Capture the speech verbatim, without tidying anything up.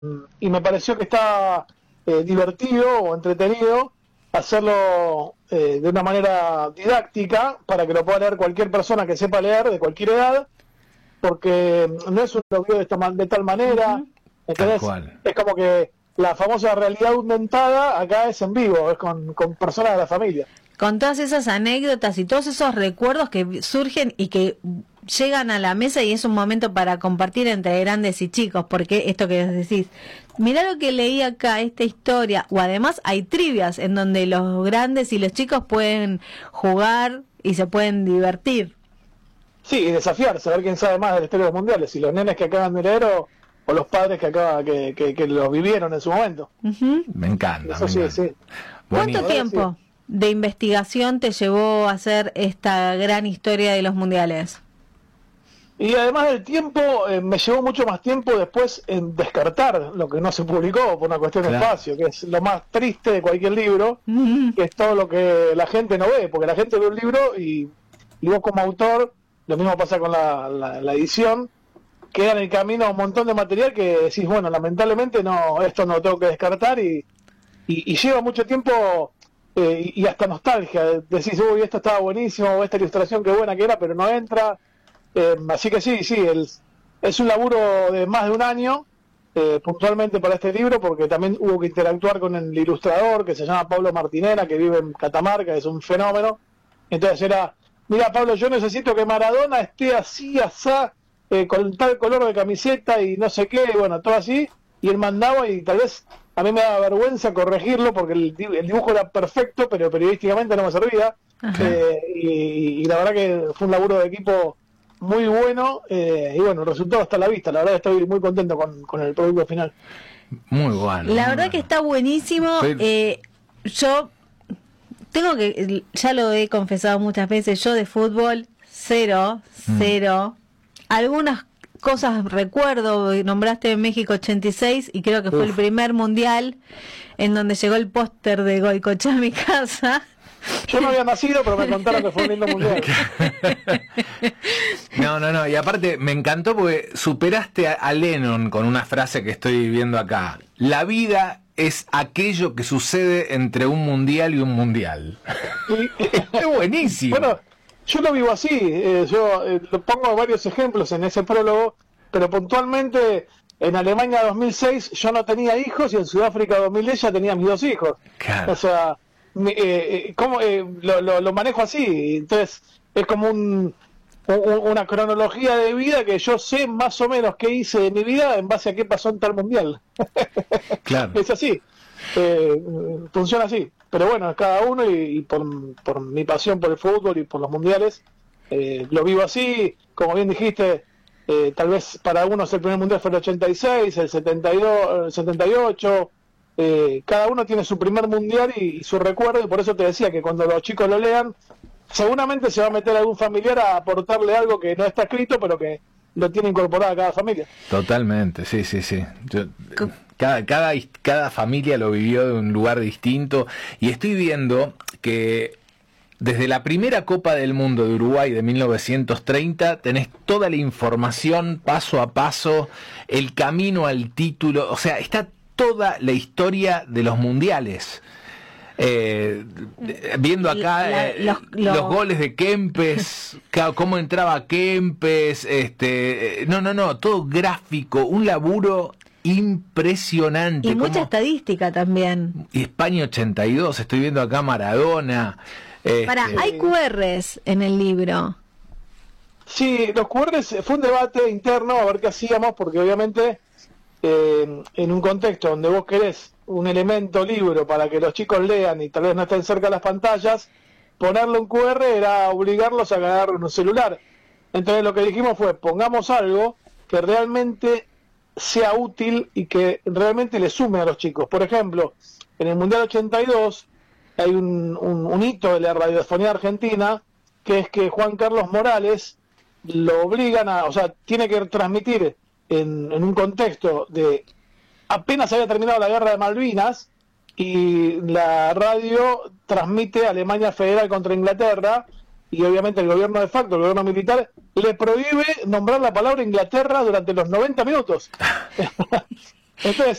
y me pareció que estaba eh, divertido o entretenido hacerlo eh, de una manera didáctica para que lo pueda leer cualquier persona que sepa leer de cualquier edad, porque no es un libro de, esta, de tal manera. Uh-huh. Entonces es como que la famosa realidad aumentada acá es en vivo, es con, con personas de la familia. Con todas esas anécdotas y todos esos recuerdos que surgen y que llegan a la mesa, y es un momento para compartir entre grandes y chicos, porque esto que decís, mirá lo que leí acá, esta historia, o además hay trivias en donde los grandes y los chicos pueden jugar y se pueden divertir. Sí, y desafiarse, a ver quién sabe más de la historia de los mundiales, si los nenes que acaban de leer o, o los padres que acaba que, que, que lo vivieron en su momento. Uh-huh. Me encanta. Eso me sí, encanta. sí. ¿Cuánto tiempo de investigación te llevó a hacer esta gran historia de los mundiales? Y además del tiempo, eh, me llevó mucho más tiempo después en descartar lo que no se publicó por una cuestión Claro. de espacio, que es lo más triste de cualquier libro, Uh-huh. que es todo lo que la gente no ve, porque la gente ve un libro y, y vos como autor, lo mismo pasa con la, la, la edición, queda en el camino un montón de material que decís, bueno, lamentablemente no, esto no lo tengo que descartar, y, y, y lleva mucho tiempo eh, y, y hasta nostalgia, decís, uy, esto estaba buenísimo, o esta ilustración qué buena que era, pero no entra. Eh, así que sí, sí, el, es un laburo de más de un año, eh, puntualmente para este libro, porque también hubo que interactuar con el ilustrador, que se llama Pablo Martinera, que vive en Catamarca, es un fenómeno. Entonces era, mira Pablo, yo necesito que Maradona esté así, asá, eh, con tal color de camiseta y no sé qué, y bueno, todo así, y él mandaba, y tal vez a mí me daba vergüenza corregirlo, porque el, el dibujo era perfecto, pero periodísticamente no me servía, eh, y, y la verdad que fue un laburo de equipo muy bueno, eh, y bueno, el resultado está a la vista. La verdad estoy muy contento con, con el producto final. Muy bueno. La muy verdad bueno. que está buenísimo. Pero- eh, yo tengo que, ya lo he confesado muchas veces, yo de fútbol cero, cero. Algunas cosas recuerdo, nombraste México ochenta y seis y creo que fue Uf. el primer mundial en donde llegó el póster de Goicoechea a mi casa. Yo no había nacido, pero me contaron que fue un lindo mundial. No, no, no. Y aparte, me encantó porque superaste a, a Lennon con una frase que estoy viendo acá. La vida es aquello que sucede entre un mundial y un mundial. Y, Es buenísimo. bueno, yo lo vivo así. Eh, yo eh, lo pongo varios ejemplos en ese prólogo, pero puntualmente en Alemania dos mil seis yo no tenía hijos y en Sudáfrica dos mil diez ya tenía mis dos hijos. Claro. O sea, mi- eh, eh, ¿cómo, eh, lo, lo, lo manejo así? Entonces es como un, un- una cronología de vida que yo sé más o menos qué hice de mi vida en base a qué pasó en tal mundial. Claro. Es así, eh, funciona así. Pero bueno, es cada uno, y, y por, por mi pasión por el fútbol y por los mundiales, eh, lo vivo así. Como bien dijiste, eh, tal vez para algunos el primer mundial fue el ochenta y seis, el setenta y dos, el setenta y ocho. Eh, cada uno tiene su primer mundial y, y su recuerdo, y por eso te decía que cuando los chicos lo lean, seguramente se va a meter algún familiar a aportarle algo que no está escrito, pero que lo tiene incorporado a cada familia. Totalmente, sí, sí, sí. Yo, cada, cada, cada familia lo vivió de un lugar distinto, y estoy viendo que desde la primera Copa del Mundo de Uruguay de mil novecientos treinta tenés toda la información paso a paso, el camino al título, o sea, está toda la historia de los mundiales. Eh, viendo acá La- eh, los- los, los- goles de Kempes, ca- cómo entraba Kempes, este, eh, no, no, no, todo gráfico, un laburo impresionante. Y mucha Cómo- estadística también. y España ochenta y dos, estoy viendo acá Maradona. este, Para, hay Q Rs en el libro. Sí, los Q Rs fue un debate interno a ver qué hacíamos, porque obviamente eh, en un contexto donde vos querés un elemento libro para que los chicos lean y tal vez no estén cerca de las pantallas, ponerle un Q R era obligarlos a agarrar un celular. Entonces lo que dijimos fue, pongamos algo que realmente sea útil y que realmente le sume a los chicos. Por ejemplo, en el Mundial ochenta y dos hay un, un, un hito de la radiofonía argentina, que es que Juan Carlos Morales lo obligan a, o sea, tiene que transmitir en, en un contexto de apenas había terminado la guerra de Malvinas, y la radio transmite Alemania Federal contra Inglaterra, y obviamente el gobierno de facto, el gobierno militar, le prohíbe nombrar la palabra Inglaterra durante los noventa minutos. Entonces,